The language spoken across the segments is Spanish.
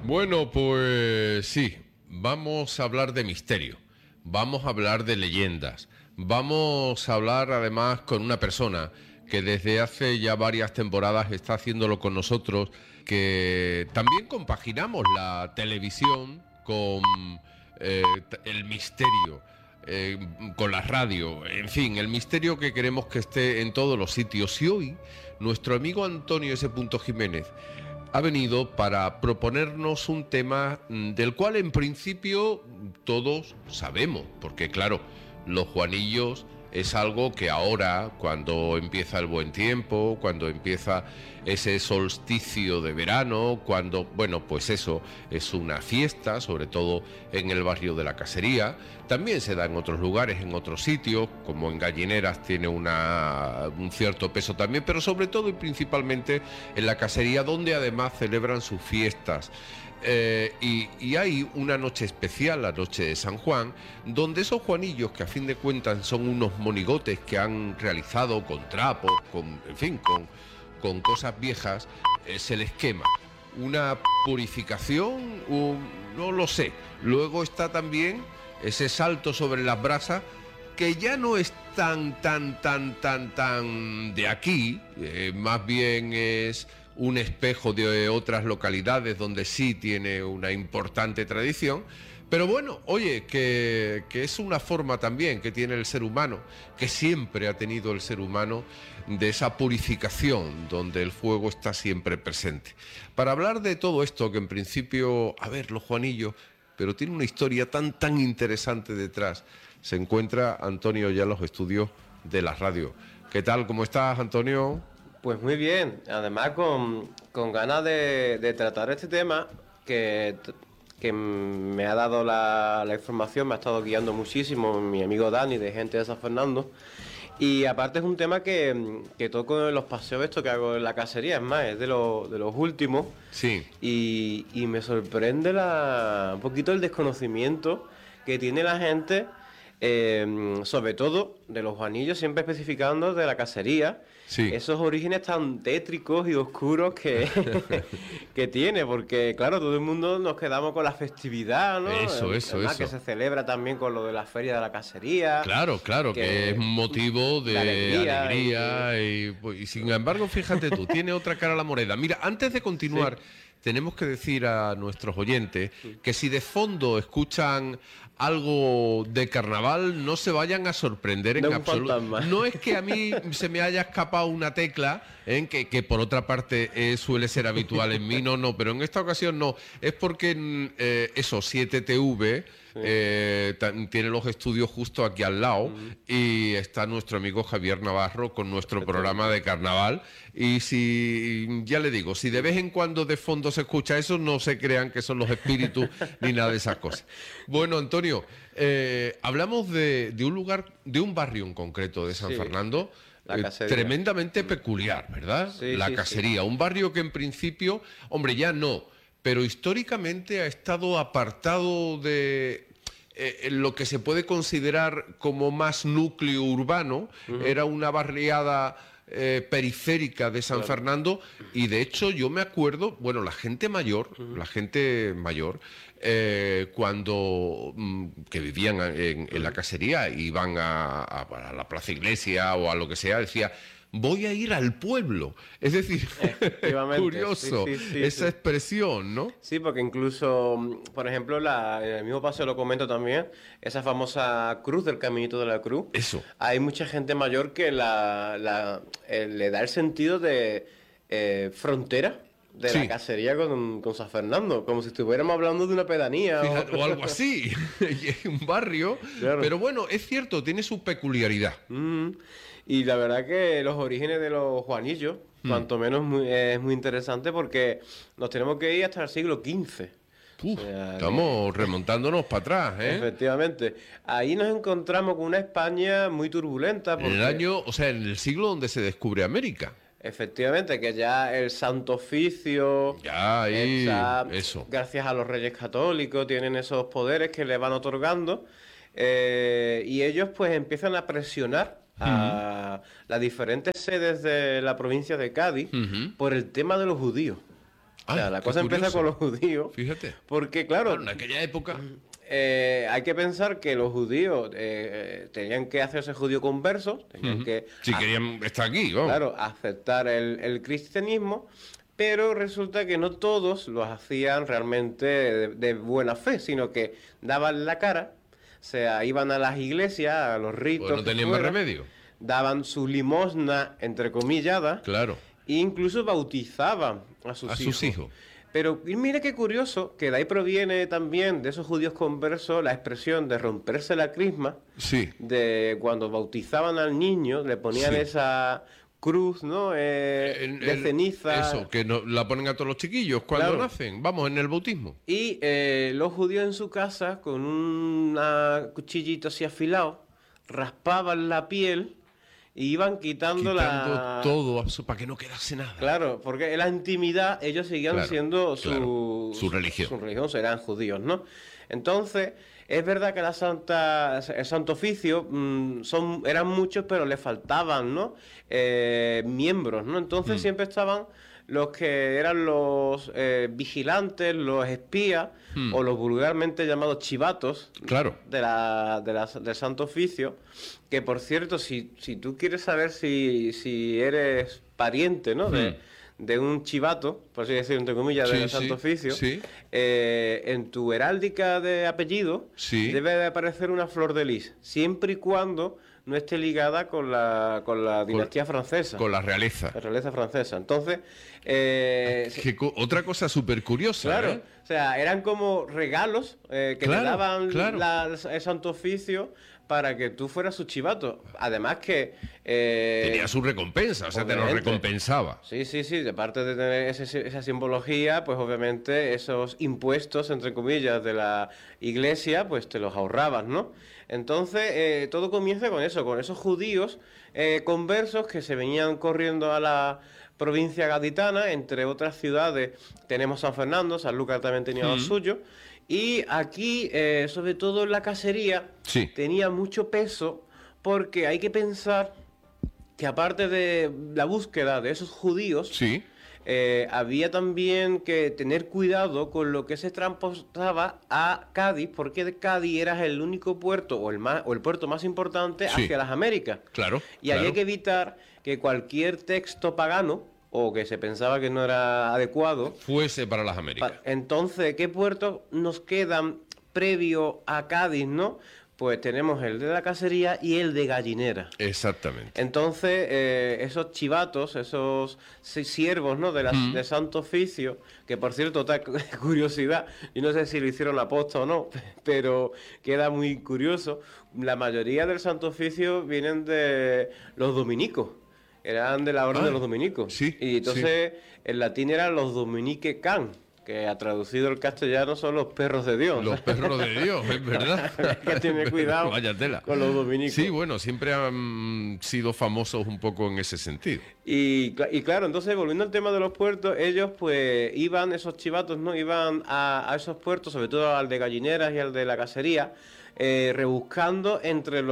Bueno, pues sí, vamos a hablar de misterio, vamos a hablar de leyendas, vamos a hablar además con una persona que desde hace ya varias temporadas está haciéndolo con nosotros, que también compaginamos la televisión con el misterio. Con la radio, en fin, el misterio que queremos que esté en todos los sitios. Y hoy, nuestro amigo Antonio S. Jiménez ha venido para proponernos un tema del cual en principio todos sabemos, porque claro, los Juanillos es algo que ahora, cuando empieza el buen tiempo, cuando empieza ese solsticio de verano, cuando, bueno, pues eso es una fiesta, sobre todo en el barrio de la Casería. También se da en otros lugares, en otros sitios, como en Gallineras tiene un cierto peso también, pero sobre todo y principalmente en la Casería, donde además celebran sus fiestas. Y hay una noche especial, la noche de San Juan, donde esos Juanillos, que a fin de cuentas son unos monigotes que han realizado con trapos, en fin, con cosas viejas, se les quema. Una purificación, no lo sé. Luego está también ese salto sobre las brasas, que ya no es tan de aquí, más bien es un espejo de otras localidades donde sí tiene una importante tradición. Pero bueno, oye, que es una forma también que tiene el ser humano, que siempre ha tenido el ser humano, de esa purificación donde el fuego está siempre presente. Para hablar de todo esto, que en principio, a ver, los Juanillos, pero tiene una historia tan interesante detrás, se encuentra Antonio ya en los estudios de la radio. ¿Qué tal? ¿Cómo estás, Antonio? Pues muy bien, además con ganas de tratar este tema que me ha dado la información, me ha estado guiando muchísimo mi amigo Dani de Gente de San Fernando. Y aparte es un tema que toco en los paseos estos que hago en la casería, es más, es de los últimos. Sí. Y me sorprende un poquito el desconocimiento que tiene la gente, sobre todo de los Juanillos, siempre especificando de la casería, Sí. esos orígenes tan tétricos y oscuros que tiene, porque claro, todo el mundo nos quedamos con la festividad, ¿no? Eso. Que se celebra también con lo de la feria de la casería. Claro, que es un motivo de alegría y sin embargo, fíjate tú, tiene otra cara la moneda. Mira, antes de continuar, sí, tenemos que decir a nuestros oyentes que si de fondo escuchan algo de carnaval, no se vayan a sorprender en absoluto. No es que a mí se me haya escapado una tecla, que por otra parte suele ser habitual en mí, no, pero en esta ocasión no. Es porque eso, 7TV, tiene los estudios justo aquí al lado, y está nuestro amigo Javier Navarro con nuestro programa de carnaval. Y si, ya le digo, si de vez en cuando de fondo se escucha eso, no se crean que son los espíritus ni nada de esas cosas. Bueno, Antonio, hablamos de un lugar, de un barrio en concreto de San Fernando, tremendamente peculiar, ¿verdad? Sí, la Casería, un barrio que en principio, hombre, ya no, pero históricamente ha estado apartado de lo que se puede considerar como más núcleo urbano. Era una barriada periférica de San Fernando, y de hecho yo me acuerdo, bueno, la gente mayor, cuando que vivían en la casería, iban a la Plaza Iglesia o a lo que sea, decía: voy a ir al pueblo. Es decir, curioso esa expresión, ¿no? Sí, porque incluso, por ejemplo, en el mismo paseo lo comento también, esa famosa cruz del Caminito de la Cruz. Eso. Hay mucha gente mayor que le da el sentido de frontera de la casería con San Fernando, como si estuviéramos hablando de una pedanía. Fíjate, o algo así, un barrio. Claro. Pero bueno, es cierto, tiene su peculiaridad. Y la verdad que los orígenes de los Juanillos, cuanto menos es muy interesante, porque nos tenemos que ir hasta el siglo XV. Estamos remontándonos para atrás, ¿eh? Efectivamente. Ahí nos encontramos con una España muy turbulenta. En el año, o sea, en el siglo donde se descubre América. Efectivamente, que ya el Santo Oficio, ya ahí, eso, gracias a los Reyes Católicos, tienen esos poderes que le van otorgando, y ellos pues empiezan a presionar a las diferentes sedes de la provincia de Cádiz por el tema de los judíos. O sea, Ay, la qué cosa empieza curioso. con los judíos. Fíjate. Porque, claro, Claro, en aquella época, hay que pensar que los judíos tenían que hacerse judíos conversos, tenían que, si querían estar aquí, vamos. claro, aceptar el cristianismo, pero resulta que no todos lo hacían realmente de buena fe, sino que daban la cara, o sea, iban a las iglesias, a los ritos, Pues no que tenían más fuera, remedio. daban su limosna, entrecomilladas, Claro, e incluso bautizaban a a sus sus hijos. Pero y mira qué curioso, que de ahí proviene también de esos judíos conversos la expresión de romperse la crisma, Sí, de cuando bautizaban al niño, le ponían Sí. esa cruz, ¿no? De ceniza. Eso, que la ponen a todos los chiquillos cuando Claro. nacen. Vamos, en el bautismo. Y los judíos en su casa, con un cuchillito así afilado, raspaban la piel y iban quitando Quitando todo para que no quedase nada. Claro, porque en la intimidad ellos seguían Claro, siendo claro, su religión. Su religión, eran judíos, ¿no? Entonces, es verdad que el Santo Oficio eran muchos, pero le faltaban, ¿no? Miembros, ¿no? Entonces siempre estaban los que eran los vigilantes, los espías, o los vulgarmente llamados chivatos Claro. del Santo Oficio, que por cierto, si tú quieres saber si eres pariente, ¿no? De un chivato, por así decirlo, entre comillas, Sí, del sí, Santo Oficio, sí. en tu heráldica de apellido Sí. debe de aparecer una flor de lis, siempre y cuando no esté ligada con la dinastía francesa, Con la realeza. la realeza francesa. Entonces, Otra cosa súper curiosa. claro, ¿eh? o sea, eran como regalos que Claro, le daban claro. el Santo Oficio para que tú fueras su chivato. Además que... Tenía su recompensa, o sea, te lo obviamente. recompensaba. Sí, sí, sí, aparte de tener esa simbología, pues obviamente esos impuestos, entre comillas, de la iglesia, pues te los ahorrabas, ¿no? Entonces, todo comienza con eso, con esos judíos conversos que se venían corriendo a la provincia gaditana, entre otras ciudades tenemos San Fernando, Sanlúcar también tenía lo suyo, y aquí, sobre todo en la casería, Sí. tenía mucho peso porque hay que pensar que aparte de la búsqueda de esos judíos, Sí. había también que tener cuidado con lo que se transportaba a Cádiz, porque de Cádiz era el único puerto o el puerto más importante Sí. hacia las Américas. Claro. Y había que evitar que cualquier texto pagano o que se pensaba que no era adecuado. Fuese para las Américas. Entonces, ¿qué puertos nos quedan previo a Cádiz, no? Pues tenemos el de la casería y el de Gallinera. Exactamente. Entonces, esos chivatos, esos siervos, ¿no? De Santo Oficio, que por cierto, otra curiosidad, yo no sé si lo hicieron a posta o no, pero queda muy curioso. La mayoría del Santo Oficio vienen de los dominicos, eran de la orden de los dominicos. sí, Y entonces, en latín eran los dominique can, que ha traducido el castellano son los perros de Dios. Los perros de Dios, es verdad. Hay que tener cuidado Vaya tela. con los dominicos. Sí, bueno, siempre han sido famosos un poco en ese sentido. Y claro, entonces volviendo al tema de los puertos, ellos pues iban, esos chivatos, ¿no? Iban a esos puertos, sobre todo al de Gallineras y al de la casería, rebuscando entre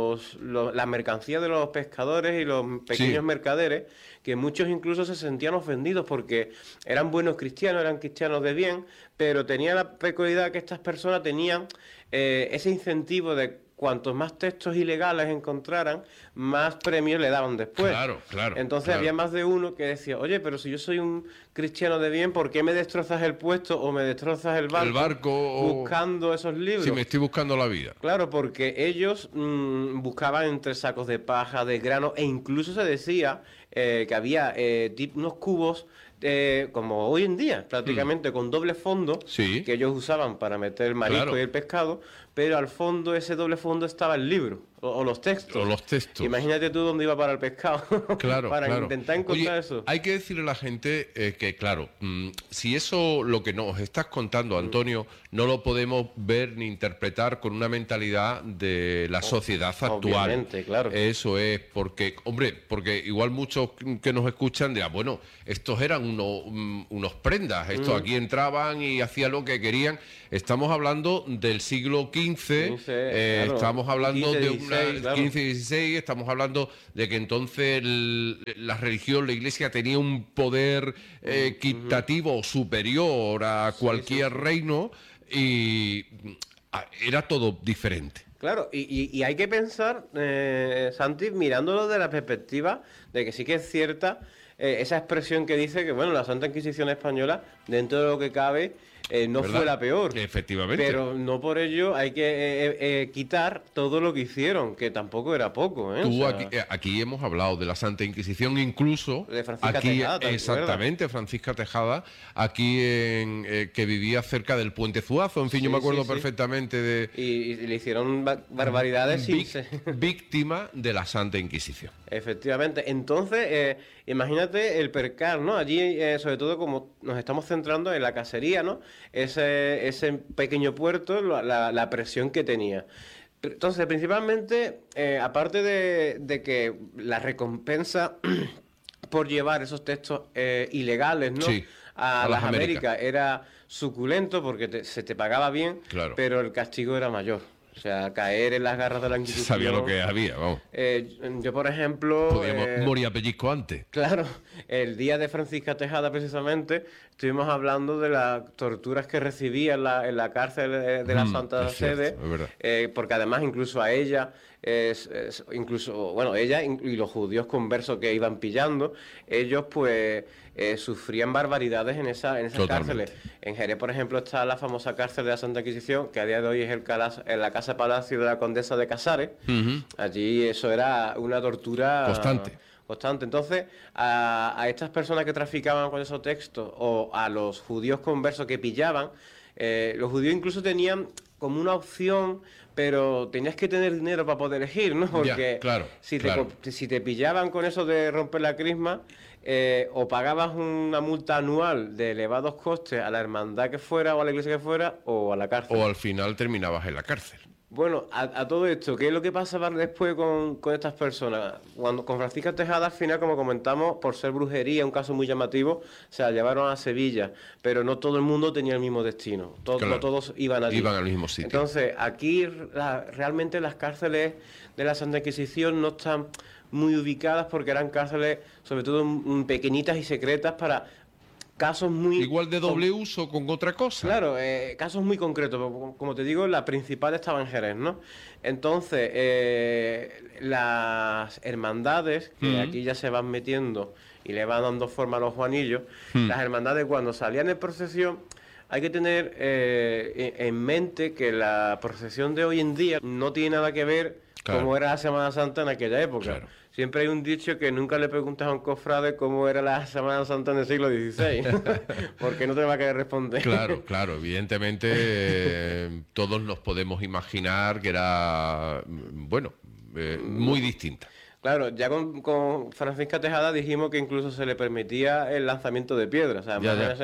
las mercancías de los pescadores y los pequeños Sí. mercaderes, que muchos incluso se sentían ofendidos porque eran buenos cristianos, eran cristianos de bien, pero tenía la peculiaridad que estas personas tenían ese incentivo de cuantos más textos ilegales encontraran, más premios le daban después. Claro, claro, Entonces claro. había más de uno que decía, oye, pero si yo soy un cristiano de bien, ¿por qué me destrozas el puesto o me destrozas el barco? El barco o- Buscando esos libros. Si me estoy buscando la vida. Claro, porque ellos buscaban entre sacos de paja, de grano, e incluso se decía que había unos cubos, como hoy en día, prácticamente con doble fondo, Sí. que ellos usaban para meter el marisco Claro. y el pescado, pero al fondo, ese doble fondo, estaba el libro, o los textos. O los textos. Imagínate tú dónde iba para el pescado, Claro, para claro. intentar encontrar Oye, eso. hay que decirle a la gente que, claro, si eso lo que nos estás contando, Antonio, no lo podemos ver ni interpretar con una mentalidad de la sociedad actual. obviamente, claro. Eso es porque, hombre, porque igual muchos que nos escuchan dirán, bueno, estos eran unos prendas, estos aquí entraban y hacían lo que querían. Estamos hablando del siglo XV XV, 15, claro, estamos hablando 15, de 16, claro. 15 y 16, estamos hablando de que entonces la religión, la iglesia tenía un poder equitativo o superior a cualquier reino y era todo diferente. Claro, y hay que pensar, Santi, mirándolo de la perspectiva de que sí que es cierta esa expresión que dice que, bueno, la Santa Inquisición Española, dentro de lo que cabe, no ¿Verdad? fue la peor. Efectivamente. Pero no por ello hay que quitar todo lo que hicieron, que tampoco era poco, ¿eh? Tú O sea, aquí hemos hablado de la Santa Inquisición, incluso de Francisca aquí, Tejada, ¿te acuerdas? exactamente, Francisca Tejada, aquí que vivía cerca del Puente Zuazo, en fin, yo Sí, me acuerdo sí, sí. perfectamente de Y le hicieron barbaridades sin víctima de la Santa Inquisición. Efectivamente. Entonces, imagínate el percal, ¿no? Allí, sobre todo como nos estamos centrando en la casería, ¿no? Ese pequeño puerto, la presión que tenía. Entonces, principalmente, aparte de que la recompensa por llevar esos textos ilegales, ¿no? Sí, A a las las Américas era suculento porque se te pagaba bien, Claro. pero el castigo era mayor. O sea, caer en las garras de la Inquisición. Sabía lo que había, vamos. Yo, por ejemplo... Podíamos morir a pellizco antes. Claro, el día de Francisca Tejada, precisamente, estuvimos hablando de las torturas que recibía en la cárcel de la Santa es cierto, Sede, es verdad. porque además incluso a ella, incluso, bueno, ella y los judíos conversos que iban pillando, ellos pues sufrían barbaridades en esas Totalmente. cárceles. En Jerez, por ejemplo, está la famosa cárcel de la Santa Inquisición, que a día de hoy es la Casa Palacio de la Condesa de Casares. Ujú. Allí eso era una tortura Constante. Entonces, a estas personas que traficaban con esos textos o a los judíos conversos que pillaban, los judíos incluso tenían como una opción, pero tenías que tener dinero para poder elegir, ¿no? Porque claro, si, claro. si te pillaban con eso de romper la crisma, o pagabas una multa anual de elevados costes a la hermandad que fuera o a la iglesia que fuera o a la cárcel. O al final terminabas en la cárcel. Bueno, a todo esto, ¿qué es lo que pasaba después con estas personas? Con Francisca Tejada, al final, como comentamos, por ser brujería, un caso muy llamativo, se la llevaron a Sevilla, pero no todo el mundo tenía el mismo destino, Claro. no todos iban allí. Iban al mismo sitio. Entonces, aquí realmente las cárceles de la Santa Inquisición no están muy ubicadas porque eran cárceles, sobre todo pequeñitas y secretas para casos muy... Igual de doble uso con otra cosa. Claro, casos muy concretos. Como te digo, la principal estaba en Jerez, ¿no? Entonces, las hermandades, que aquí ya se van metiendo y le van dando forma a los Juanillos, las hermandades cuando salían en procesión, hay que tener en mente que la procesión de hoy en día no tiene nada que ver Claro. cómo era la Semana Santa en aquella época. Claro. Siempre hay un dicho que nunca le preguntas a un cofrade cómo era la Semana Santa en el siglo XVI, porque no te va a querer responder. Claro, claro, evidentemente todos nos podemos imaginar que era, bueno, muy distinta. Claro, ya con Francisca Tejada dijimos que incluso se le permitía el lanzamiento de piedras. O sea,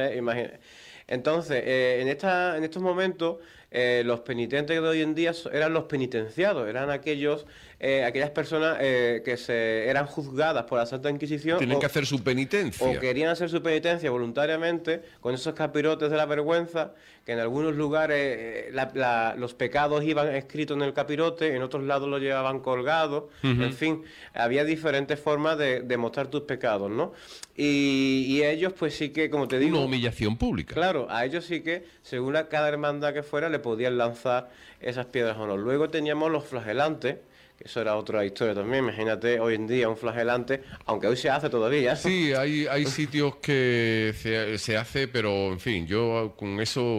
Entonces, en estos momentos, los penitentes de hoy en día eran los penitenciados, eran aquellas personas que eran juzgadas por la Santa Inquisición. Tienen que hacer su penitencia. O querían hacer su penitencia voluntariamente con esos capirotes de la vergüenza, que en algunos lugares los pecados iban escritos en el capirote, en otros lados lo llevaban colgados, en fin, había diferentes formas de mostrar tus pecados, ¿no? Y ellos pues sí que, como te digo... Una humillación pública. Claro, a ellos sí que, según cada hermandad que fuera, le podían lanzar esas piedras o no. Luego teníamos los flagelantes, que eso era otra historia también. Imagínate hoy en día un flagelante, aunque hoy se hace todavía. Sí, hay sitios que se hace, pero en fin, yo con eso,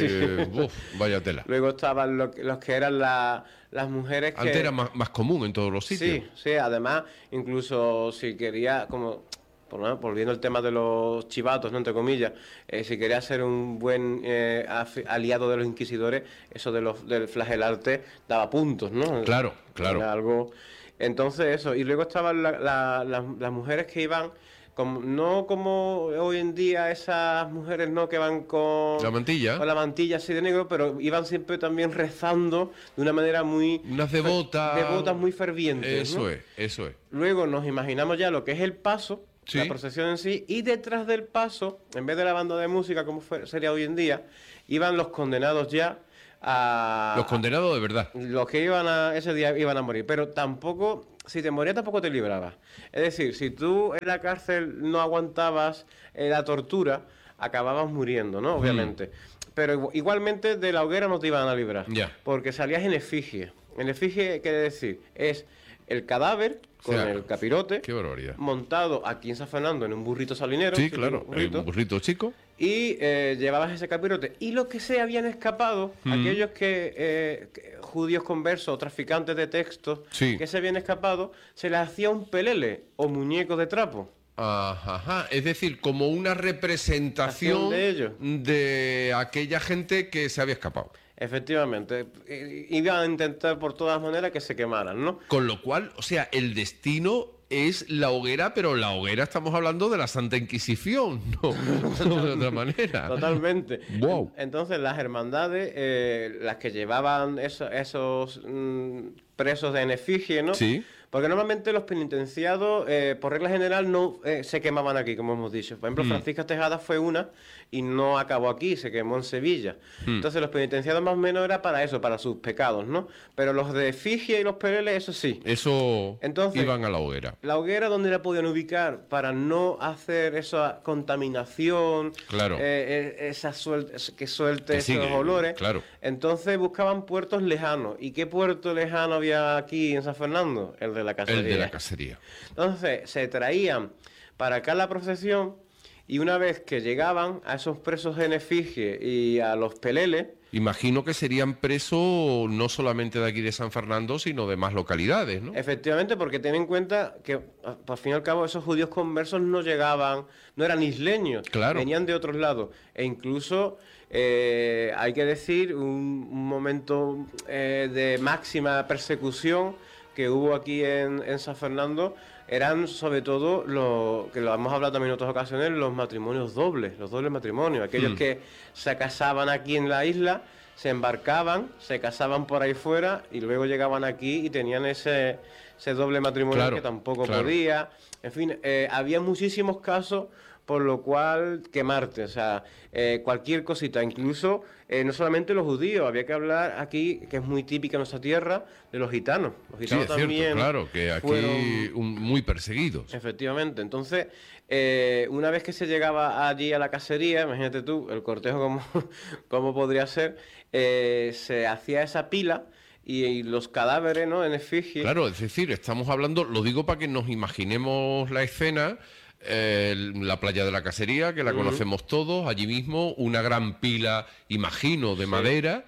vaya tela. Luego estaban los que eran las mujeres que... Antes era más común en todos los sitios. Sí, además, incluso si quería, como... volviendo al tema de los chivatos, ¿no? Entre comillas, si quería ser un buen aliado de los inquisidores, eso del flagelarte daba puntos, ¿no? Claro, claro. Era algo... Entonces eso, y luego estaban las mujeres que iban, no como hoy en día esas mujeres, ¿no? Que van con La mantilla. Con la mantilla así de negro, pero iban siempre también rezando de una manera muy... Unas devotas. Devotas muy fervientes, ¿no? Eso es. Luego nos imaginamos ya lo que es el paso, Sí. la procesión en sí, y detrás del paso, en vez de la banda de música como sería hoy en día, iban los condenados ya Los condenados de verdad. Los que ese día iban a morir, pero tampoco, si te morías tampoco te librabas. Es decir, si tú en la cárcel no aguantabas la tortura, acababas muriendo, ¿no? Obviamente. Pero igualmente de la hoguera no te iban a librar, porque salías en efigie. En efigie, quiere decir, es el cadáver con el capirote, qué barbaridad, montado aquí en San Fernando en un burrito salinero. Sí, claro, un burrito chico. Y llevabas ese capirote. Y los que se habían escapado, aquellos que judíos conversos o traficantes de textos que se habían escapado, se les hacía un pelele o muñeco de trapo. Ajá, es decir, como una representación de aquella gente que se había escapado. Efectivamente, iban a intentar por todas maneras que se quemaran, ¿no? Con lo cual, o sea, el destino es la hoguera, pero la hoguera estamos hablando de la Santa Inquisición, no de otra manera. Totalmente. Wow. Entonces las hermandades, las que llevaban esos presos de en efigie, ¿no? Sí. Porque normalmente los penitenciados, por regla general, no se quemaban aquí, como hemos dicho. Por ejemplo, Francisca Tejada fue una y no acabó aquí, se quemó en Sevilla. Entonces los penitenciados más o menos era para eso, para sus pecados, ¿no? Pero los de efigie y los peleles, eso sí. Eso. Entonces, iban a la hoguera. La hoguera, ¿dónde la podían ubicar? Para no hacer esa contaminación, claro, que suelte esos olores. Claro. Entonces buscaban puertos lejanos. ¿Y qué puerto lejano había aquí en San Fernando? El de la cacería. El de la cacería. Entonces se traían para acá la procesión y una vez que llegaban a esos presos en efigie y a los peleles... Imagino que serían presos no solamente de aquí de San Fernando, sino de más localidades, ¿no? Efectivamente, porque ten en cuenta que, al fin y al cabo, esos judíos conversos no llegaban, no eran isleños, claro, venían de otros lados. E incluso, hay que decir, un momento de máxima persecución que hubo aquí en San Fernando, eran sobre todo, que lo hemos hablado también en otras ocasiones, los matrimonios dobles, los dobles matrimonios, aquellos que se casaban aquí en la isla, se embarcaban, se casaban por ahí fuera y luego llegaban aquí y tenían ese doble matrimonio que tampoco podía. En fin, había muchísimos casos por lo cual quemarte, o sea, cualquier cosita, incluso no solamente los judíos, había que hablar aquí, que es muy típica en nuestra tierra, de los gitanos. Los gitanos también, cierto, claro, que aquí fueron muy perseguidos. Efectivamente, entonces, una vez que se llegaba allí a la cacería, imagínate tú, el cortejo cómo podría ser, se hacía esa pila y los cadáveres, ¿no?, en efigie. Claro, es decir, estamos hablando, lo digo para que nos imaginemos la escena. La playa de la Cacería, que la conocemos todos, allí mismo una gran pila, imagino, de madera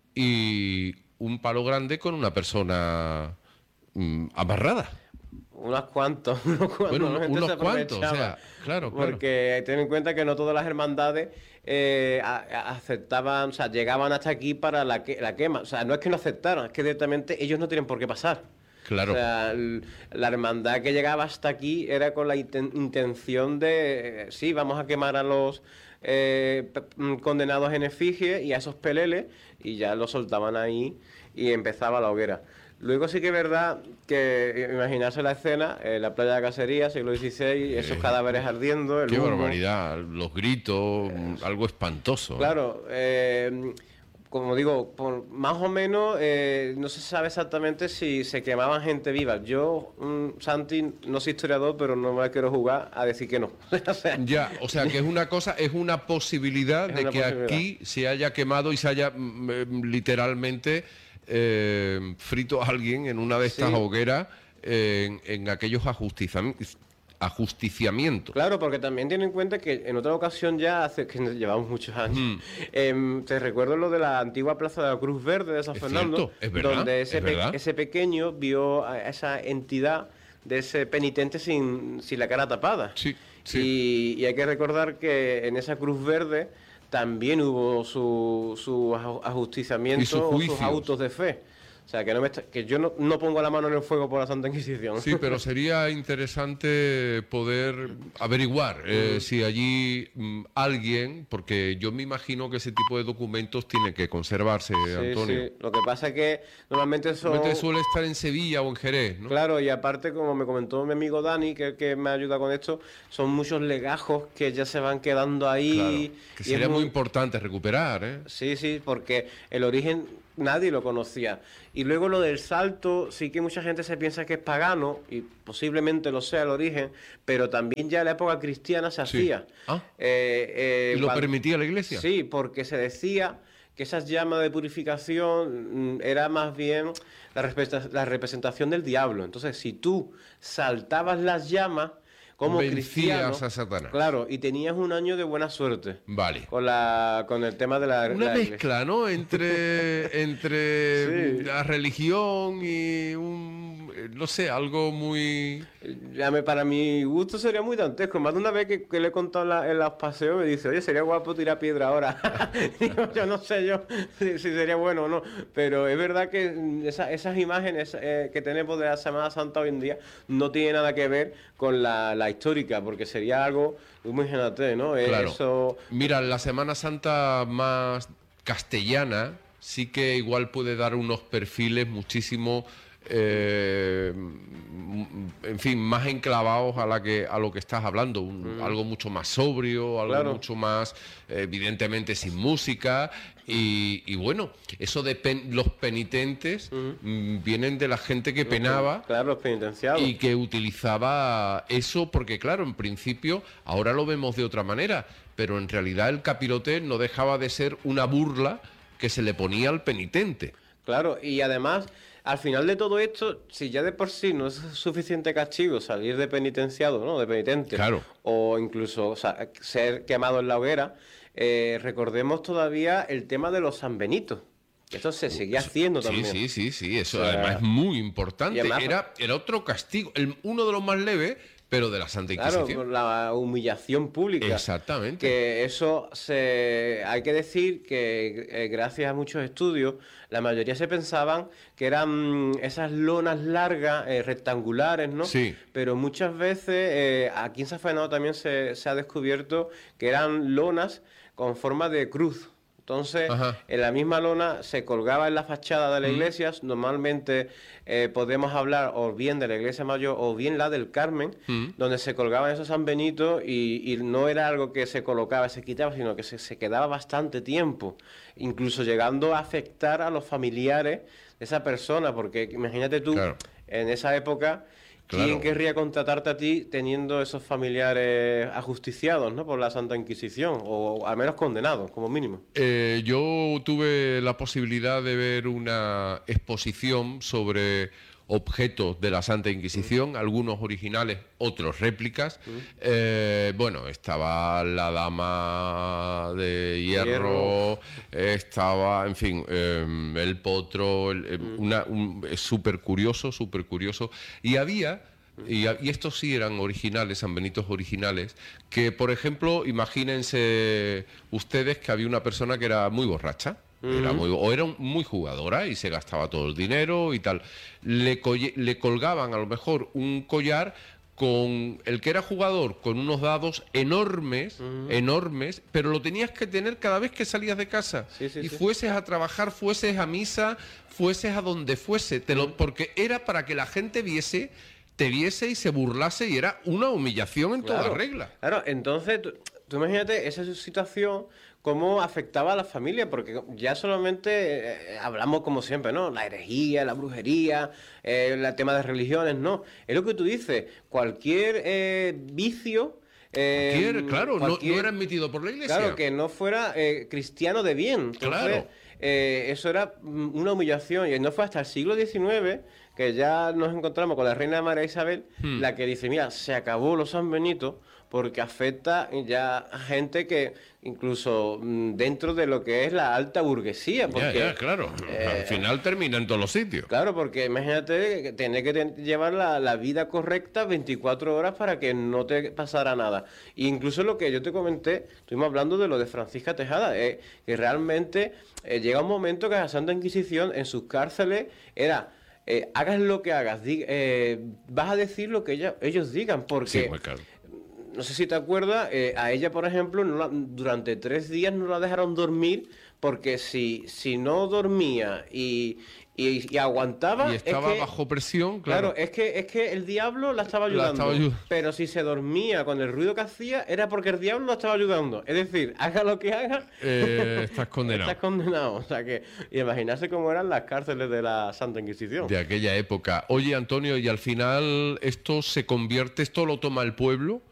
y un palo grande con una persona amarrada. Unos cuantos, bueno, unos cuantos, o sea, claro. Porque ten en cuenta que no todas las hermandades aceptaban, o sea, llegaban hasta aquí para la quema. O sea, no es que no aceptaran, es que directamente ellos no tienen por qué pasar. Claro. O sea, la hermandad que llegaba hasta aquí era con la intención de, sí, vamos a quemar a los condenados en efigie y a esos peleles, y ya los soltaban ahí y empezaba la hoguera. Luego sí que es verdad que imaginarse la escena, la playa de la Cacería, siglo XVI, esos cadáveres ardiendo. Qué barbaridad, los gritos, algo espantoso. Claro, como digo, más o menos no se sabe exactamente si se quemaban gente viva. Yo, Santi, no soy historiador, pero no me la quiero jugar a decir que no. O sea que es una cosa, es una posibilidad de que aquí se haya quemado y se haya literalmente frito a alguien en una de estas hogueras en aquellos ajusticiamiento. Claro, porque también tienen en cuenta que en otra ocasión ya hace que llevamos muchos años. Te recuerdo lo de la antigua plaza de la Cruz Verde de San Fernando, es verdad, donde ese pequeño vio a esa entidad de ese penitente sin la cara tapada. Sí. Y hay que recordar que en esa Cruz Verde también hubo su ajusticiamiento o sus autos de fe. O sea, que yo no pongo la mano en el fuego por la Santa Inquisición. Sí, pero sería interesante poder averiguar si allí alguien, porque yo me imagino que ese tipo de documentos tiene que conservarse, Antonio. Sí. Lo que pasa es que normalmente suele estar en Sevilla o en Jerez, ¿no? Claro, y aparte, como me comentó mi amigo Dani, que me ayuda con esto, son muchos legajos que ya se van quedando ahí. Claro, que sería muy importante recuperar, ¿eh? Sí, porque el origen nadie lo conocía. Y luego lo del salto, sí que mucha gente se piensa que es pagano, y posiblemente lo sea el origen, pero también ya en la época cristiana se hacía. ¿Y lo permitía la Iglesia? Sí, porque se decía que esas llamas de purificación era más bien la representación del diablo. Entonces, si tú saltabas las llamas como cristiano, a Satanás. Claro, y tenías un año de buena suerte. Vale. Con el tema de una mezcla, ¿no? Entre sí. La religión y no sé, algo muy... Para mi gusto sería muy dantesco. Más de una vez que le he contado en los paseos me dice, oye, sería guapo tirar piedra ahora. Yo no sé si sería bueno o no. Pero es verdad que esas imágenes que tenemos de la Semana Santa hoy en día no tienen nada que ver con la histórica, porque sería algo muy imagínate, ¿no? Claro. Eso... Mira, la Semana Santa más castellana sí que igual puede dar unos perfiles muchísimo... en fin, más enclavados a lo que estás hablando, algo mucho más sobrio, algo mucho más, evidentemente sin música, y bueno, eso de los penitentes vienen de la gente que penaba, los penitenciados, y que utilizaba eso, porque claro, en principio, ahora lo vemos de otra manera, pero en realidad el capirote no dejaba de ser una burla que se le ponía al penitente. Claro, y además... Al final de todo esto, si ya de por sí no es suficiente castigo salir de penitenciado, ¿no? De penitente, claro, o incluso ser quemado en la hoguera, recordemos todavía el tema de los sanbenitos. Esto se seguía haciendo también. Sí, eso además es muy importante. Además, era otro castigo, uno de los más leves, pero de la Santa Inquisición. Claro, la humillación pública. Exactamente. Que eso hay que decir que gracias a muchos estudios, la mayoría se pensaban que eran esas lonas largas, rectangulares, ¿no? Sí. Pero muchas veces, aquí en San Fernando también se ha descubierto que eran lonas con forma de cruz. Entonces, en la misma lona se colgaba en la fachada de la iglesia. Normalmente podemos hablar o bien de la iglesia mayor o bien la del Carmen, donde se colgaban esos San Benito y no era algo que se colocaba, se quitaba, sino que se quedaba bastante tiempo, incluso llegando a afectar a los familiares de esa persona, porque imagínate tú, en esa época... ¿Quién querría contratarte a ti teniendo esos familiares ajusticiados, ¿no? Por la Santa Inquisición, o al menos condenados, como mínimo? Yo tuve la posibilidad de ver una exposición sobre objetos de la Santa Inquisición, algunos originales, otros réplicas. Bueno, estaba la Dama de Hierro, estaba, en fin, el potro, es súper curioso, y había... Y estos sí eran originales, sanbenitos originales, que por ejemplo, imagínense ustedes que había una persona que era muy borracha, era muy jugadora y se gastaba todo el dinero y tal. Le colgaban a lo mejor un collar con el que era jugador, con unos dados enormes, pero lo tenías que tener cada vez que salías de casa. Fueses a trabajar, fueses a misa, fueses a donde fuese, porque era para que la gente te viese y se burlase, y era una humillación en toda regla. Claro, entonces tú imagínate esa situación, cómo afectaba a la familia, porque ya solamente hablamos como siempre, ¿no? La herejía, la brujería, el tema de religiones, no. Es lo que tú dices, cualquier vicio... no era admitido por la Iglesia. Claro, que no fuera cristiano de bien. Entonces, eso era una humillación, y no fue hasta el siglo XIX que ya nos encontramos con la reina María Isabel, la que dice, mira, se acabó los San Benito, porque afecta ya a gente que incluso dentro de lo que es la alta burguesía. Porque, ya, claro. Al final termina en todos los sitios. Claro, porque imagínate que tener que llevar la vida correcta 24 horas para que no te pasara nada. E incluso lo que yo te comenté, estuvimos hablando de lo de Francisca Tejada, que realmente llega un momento que la Santa Inquisición en sus cárceles era... hagas lo que hagas, vas a decir lo que ellos digan, porque... Sí, pues claro. No sé si te acuerdas, a ella, por ejemplo, durante 3 días no la dejaron dormir, porque si no dormía y aguantaba... Y estaba bajo presión, claro. Claro, es que el diablo la estaba ayudando. Pero si se dormía con el ruido que hacía, era porque el diablo la estaba ayudando. Es decir, haga lo que haga, Estás condenado. estás condenado. O sea que, imaginarse cómo eran las cárceles de la Santa Inquisición. De aquella época. Oye, Antonio, y al final esto lo toma el pueblo.